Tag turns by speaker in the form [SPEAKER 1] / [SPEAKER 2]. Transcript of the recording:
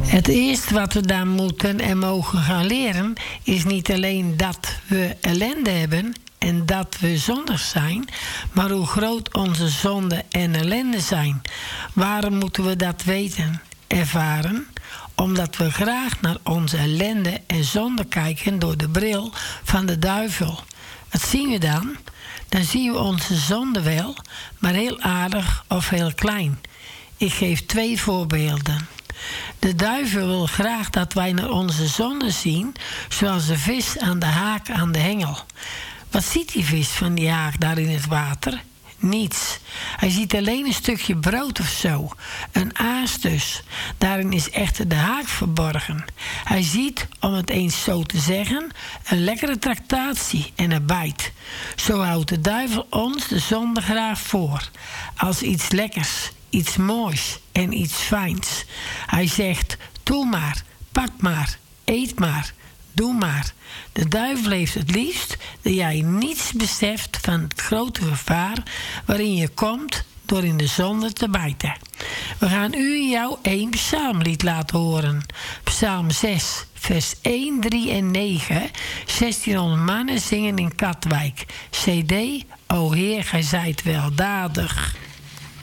[SPEAKER 1] Het eerste wat we dan moeten en mogen gaan leren is niet alleen dat we ellende hebben en dat we zondig zijn, maar hoe groot onze zonde en ellende zijn. Waarom moeten we dat weten, ervaren? Omdat we graag naar onze ellende en zonde kijken door de bril van de duivel. Wat zien we dan? Dan zien we onze zonde wel, maar heel aardig of heel klein. Ik geef 2 voorbeelden. De duivel wil graag dat wij naar onze zonde zien, zoals de vis aan de haak aan de hengel. Wat ziet die vis van die haak daar in het water? Niets. Hij ziet alleen een stukje brood of zo. Een aas dus. Daarin is echter de haak verborgen. Hij ziet, om het eens zo te zeggen, een lekkere tractatie en een bijt. Zo houdt de duivel ons de zonde graag voor. Als iets lekkers, iets moois en iets fijns. Hij zegt, doe maar, pak maar, eet maar, doe maar. De duivel heeft het liefst dat jij niets beseft van het grote gevaar waarin je komt door in de zonde te bijten. We gaan u en jou 1 psalmlied laten horen. Psalm 6, vers 1, 3 en 9. 1600 mannen zingen in Katwijk. CD, o Heer, gij zijt weldadig.